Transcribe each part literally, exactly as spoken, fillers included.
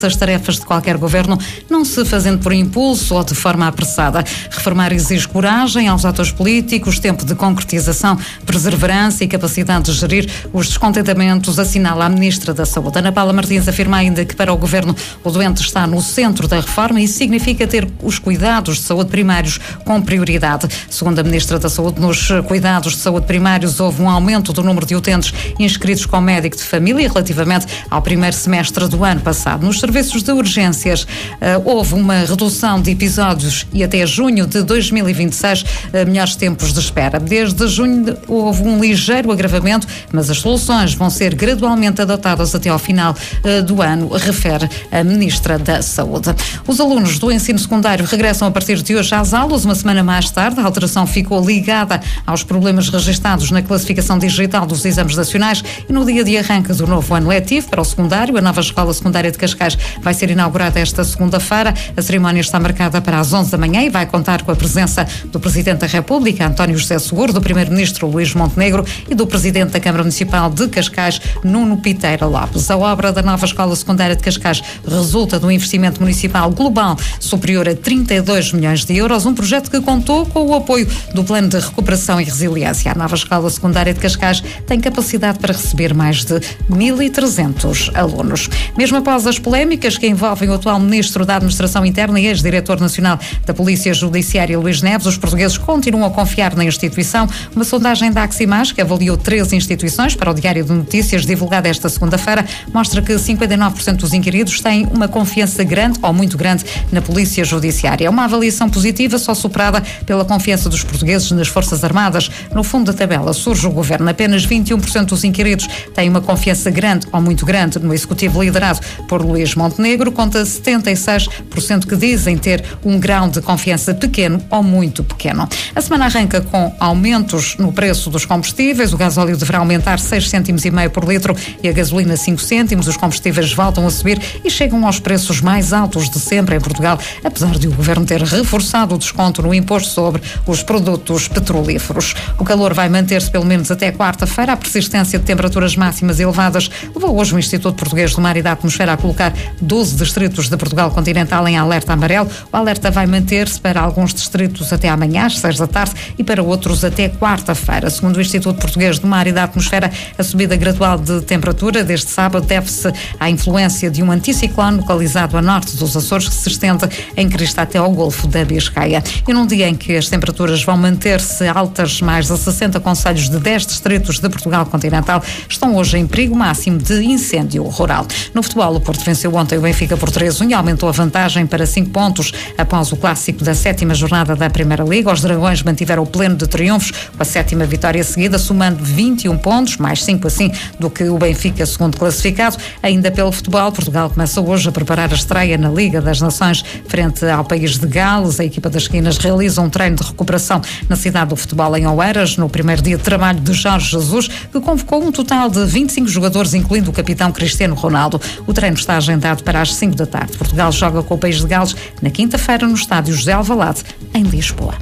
as tarefas de qualquer governo, não se fazendo por impulso ou de forma apressada. Reformar exige coragem aos atores políticos, tempo de concretização, perseverança e capacidade de gerir os descontentamentos, assinala a Ministra da Saúde. Ana Paula Martins afirma ainda que para o governo o doente está no centro da reforma e isso significa ter os cuidados de saúde primários com prioridade. Segundo a Ministra da Saúde, nos cuidados de saúde primários houve um aumento do número de utentes inscritos com médico de família relativamente ao primeiro semestre do ano passado. Nos serviços de urgências, uh, houve uma redução de episódios e até junho de dois mil e vinte e seis, uh, melhores tempos de espera. Desde junho houve um ligeiro agravamento, mas as soluções vão ser gradualmente adotadas até ao final uh, do ano, refere a Ministra da Saúde. Os alunos do ensino secundário regressam a partir de hoje às aulas, uma semana mais tarde. A alteração ficou ligada aos problemas registados na classificação digital dos exames nacionais e no dia de arranque do novo ano letivo para o secundário. A nova Escola Secundária de Cascais vai ser inaugurada esta segunda-feira. A cerimónia está marcada para as onze da manhã e vai contar com a presença do Presidente da República, António José Seguro, do Primeiro-Ministro Luís Montenegro e do Presidente da Câmara Municipal de Cascais, Nuno Piteira Lopes. A obra da nova Escola Secundária de Cascais resulta de um investimento municipal global superior a trinta e dois milhões de euros, um projeto que contou com o apoio do Plano de Recuperação e Resiliência. A nova Escola Secundária de Cascais tem capacidade para receber mais de mil e trezentos alunos. Mesmo após as polémicas que envolvem o atual Ministro da Administração Interna e ex-Diretor Nacional da Polícia Judiciária, Luís Neves, os portugueses continuam a confiar na instituição. Uma sondagem da Aximage, que avaliou treze instituições para o Diário de Notícias, divulgada esta segunda-feira, mostra que cinquenta e nove por cento dos inquiridos têm uma confiança grande ou muito grande na Polícia Judiciária. É uma avaliação positiva, só superada pela confiança dos portugueses nas Forças Armadas. No fundo da tabela surge o Governo. Apenas vinte e um por cento dos inquiridos têm uma confiança grande ou muito grande no Executivo liderado por Luís Montenegro, conta setenta e seis por cento que dizem ter um grau de confiança pequeno ou muito pequeno. A semana arranca com aumentos no preço dos combustíveis. O gasóleo deverá aumentar seis cêntimos e meio por litro e a gasolina cinco cêntimos. Os combustíveis voltam a subir e chegam aos preços mais altos de sempre em Portugal, apesar de o Governo ter reforçado o desconto no imposto sobre os produtos petrolíferos. O calor vai manter-se pelo menos até quarta-feira. A persistência de temperaturas máximas elevadas levou hoje o Instituto Português do Mar e da Atmosfera a colocar doze distritos de Portugal continental em alerta amarelo. O alerta vai manter-se para alguns distritos até amanhã, às seis da tarde, e para outros até quarta-feira. Segundo o Instituto Português do Mar e da Atmosfera, a subida gradual de temperatura deste sábado deve-se à influência de um anticiclone localizado a norte dos Açores, que se estende em crista até ao Golfo da Biscaia. E num dia em que as temperaturas vão manter-se altas, mais de sessenta concelhos de dez distritos de Portugal continental estão hoje em perigo máximo de incêndio rural. No futebol, o Porto venceu ontem o Benfica por três a um e aumentou a vantagem para cinco pontos após o clássico da sétima jornada da Primeira Liga. Os Dragões mantiveram o pleno de triunfos com a sétima vitória seguida, somando vinte e um pontos, mais cinco assim do que o Benfica, segundo classificado. Ainda pelo futebol, Portugal começa hoje a preparar a estreia na Liga das Nações frente ao país de Gales. A equipa das esquinas realiza um treino de recuperação na cidade do futebol em Oeiras, no primeiro dia de trabalho de Jorge Jesus, que convocou um total de vinte e cinco jogadores, incluindo o capitão Cristiano Ronaldo. O treino está agendado para as cinco da tarde. Portugal joga com o país de Gales na quinta-feira no estádio José Alvalade, em Lisboa.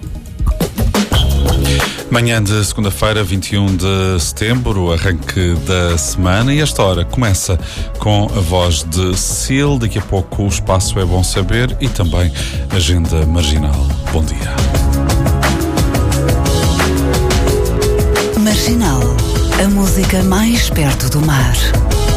Manhã de segunda-feira, vinte e um de setembro, o arranque da semana, e esta hora começa com a voz de Cecil. Daqui a pouco o Espaço é Bom Saber e também Agenda Marginal. Bom dia. Marginal, a música mais perto do mar.